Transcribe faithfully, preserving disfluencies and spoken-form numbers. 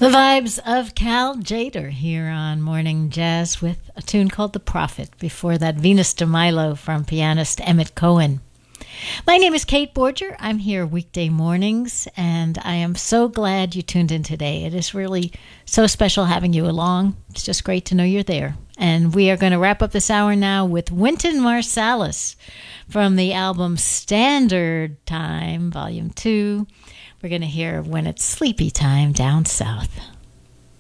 The vibes of Cal Jader here on Morning Jazz with a tune called The Prophet. Before that, Venus de Milo from pianist Emmett Cohen. My name is Kate Borger. I'm here weekday mornings, and I am so glad you tuned in today. It is really so special having you along. It's just great to know you're there. And we are going to wrap up this hour now with Wynton Marsalis from the album Standard Time, Volume two. We're going to hear When It's Sleepy Time Down South.